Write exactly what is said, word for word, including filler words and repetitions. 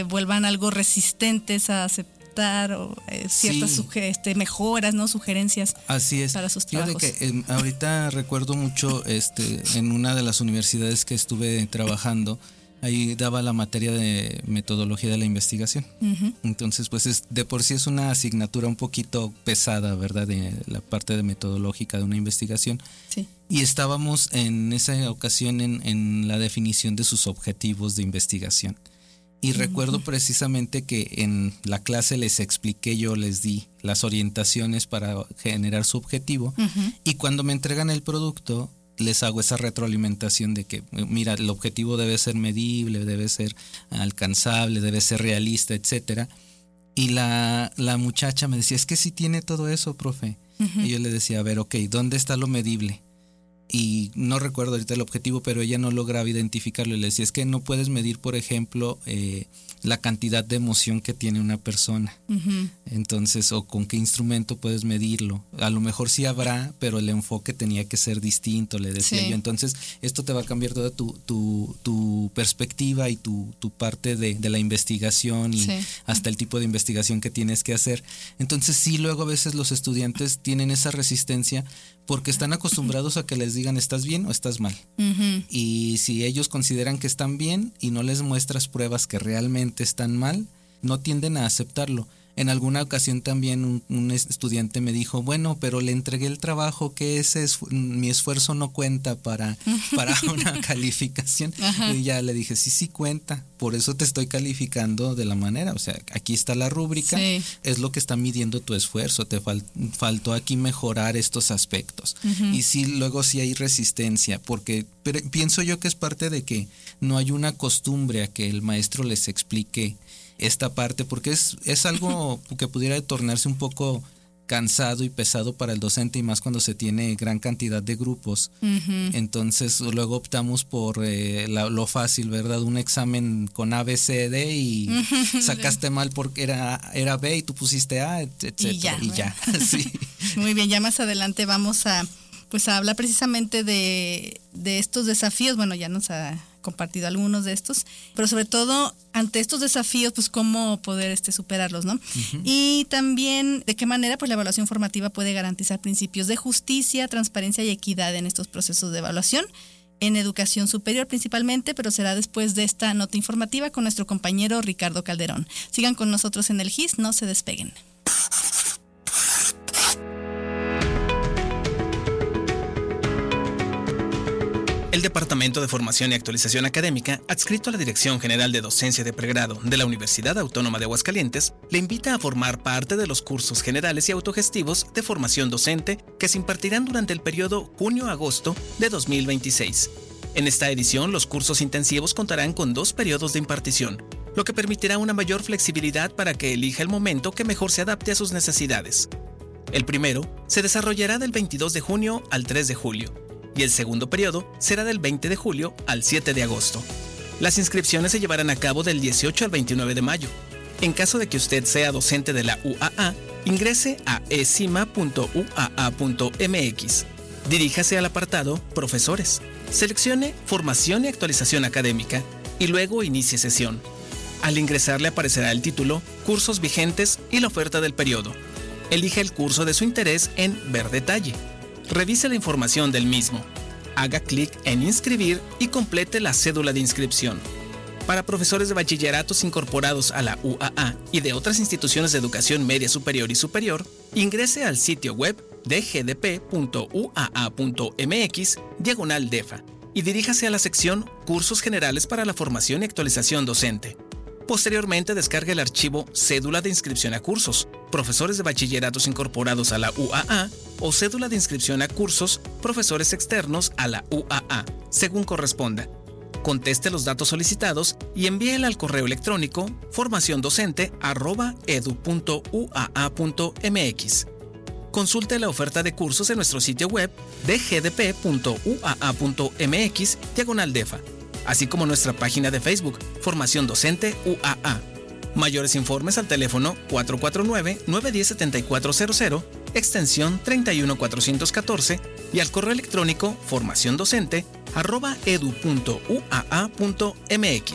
vuelvan algo resistentes a aceptar o eh, ciertas Sí. suge- este, mejoras, ¿no? Sugerencias. Así es. Para sus Fíjate trabajos. que eh, ahorita recuerdo mucho este, en una de las universidades que estuve trabajando, ahí daba la materia de metodología de la investigación. Uh-huh. Entonces, pues es, de por sí es una asignatura un poquito pesada, ¿verdad? De la parte de metodológica de una investigación. Sí. Y estábamos en esa ocasión en, en la definición de sus objetivos de investigación. Y uh-huh. recuerdo precisamente que en la clase les expliqué, yo les di las orientaciones para generar su objetivo. Uh-huh. Y cuando me entregan el producto, les hago esa retroalimentación de que, mira, el objetivo debe ser medible, debe ser alcanzable, debe ser realista, etcétera. Y la, la muchacha me decía, es que sí tiene todo eso, profe. Uh-huh. Y yo le decía, a ver, ok, ¿dónde está lo medible? Y no recuerdo ahorita el objetivo, pero ella no lograba identificarlo. Y le decía, es que no puedes medir, por ejemplo, eh, la cantidad de emoción que tiene una persona. Uh-huh. Entonces, o con qué instrumento puedes medirlo. A lo mejor sí habrá, pero el enfoque tenía que ser distinto, le decía sí. yo. Entonces, esto te va a cambiar toda tu, tu, tu perspectiva y tu, tu parte de, de la investigación y sí. hasta el tipo de investigación que tienes que hacer. Entonces, sí, luego a veces los estudiantes tienen esa resistencia porque están acostumbrados a que les digan estás bien o estás mal. Uh-huh. Y si ellos consideran que están bien y no les muestras pruebas que realmente están mal, no tienden a aceptarlo. En alguna ocasión también un, un estudiante me dijo, bueno, pero le entregué el trabajo, que ese es, mi esfuerzo no cuenta para, para una calificación. Ajá. Y ya le dije, sí, sí cuenta, por eso te estoy calificando de la manera, o sea, aquí está la rúbrica, sí. es lo que está midiendo tu esfuerzo, te fal, faltó aquí mejorar estos aspectos. Uh-huh. Y sí, luego sí hay resistencia, porque pero pienso yo que es parte de que no hay una costumbre a que el maestro les explique esta parte, porque es, es algo que pudiera tornarse un poco cansado y pesado para el docente, y más cuando se tiene gran cantidad de grupos. Uh-huh. Entonces luego optamos por eh, la, lo fácil, ¿verdad? Un examen con A, B, C, D y uh-huh. sacaste mal porque era, era B y tú pusiste A, etcétera. Y ya. Y ya. Sí. Muy bien, ya más adelante vamos a pues a hablar precisamente de, de estos desafíos. Bueno, ya nos ha compartido algunos de estos, pero sobre todo ante estos desafíos, pues cómo poder este superarlos, ¿no? Uh-huh. Y también de qué manera pues la evaluación formativa puede garantizar principios de justicia, transparencia y equidad en estos procesos de evaluación en educación superior principalmente, pero será después de esta nota informativa con nuestro compañero Ricardo Calderón. Sigan con nosotros en el G I S, no se despeguen. El Departamento de Formación y Actualización Académica, adscrito a la Dirección General de Docencia de Pregrado de la Universidad Autónoma de Aguascalientes, le invita a formar parte de los cursos generales y autogestivos de formación docente que se impartirán durante el periodo junio-agosto de dos mil veintiséis. En esta edición, los cursos intensivos contarán con dos periodos de impartición, lo que permitirá una mayor flexibilidad para que elija el momento que mejor se adapte a sus necesidades. El primero se desarrollará del veintidós de junio al tres de julio. Y el segundo periodo será del veinte de julio al siete de agosto. Las inscripciones se llevarán a cabo del dieciocho al veintinueve de mayo. En caso de que usted sea docente de la U A A, ingrese a esima punto u a a punto m x. Diríjase al apartado Profesores. Seleccione Formación y Actualización Académica y luego inicie sesión. Al ingresar le aparecerá el título, Cursos vigentes y la oferta del periodo. Elija el curso de su interés en Ver detalle. Revise la información del mismo, haga clic en Inscribir y complete la cédula de inscripción. Para profesores de bachilleratos incorporados a la U A A y de otras instituciones de educación media superior y superior, ingrese al sitio web d g d p punto u a a punto m x diagonal defa y diríjase a la sección Cursos Generales para la Formación y Actualización Docente. Posteriormente descargue el archivo Cédula de Inscripción a Cursos, Profesores de Bachilleratos Incorporados a la U A A o Cédula de Inscripción a Cursos, Profesores Externos a la U A A, según corresponda. Conteste los datos solicitados y envíela al correo electrónico formaciondocente arroba edu punto u a a punto m x. Consulte la oferta de cursos en nuestro sitio web d g d p punto u a a punto m x diagonal defa, así como nuestra página de Facebook, Formación Docente U A A. Mayores informes al teléfono cuatro cuatro nueve, nueve uno cero, siete cuatro cero cero, extensión treinta y uno cuatrocientos catorce y al correo electrónico formaciondocente arroba edu punto u a a punto m x.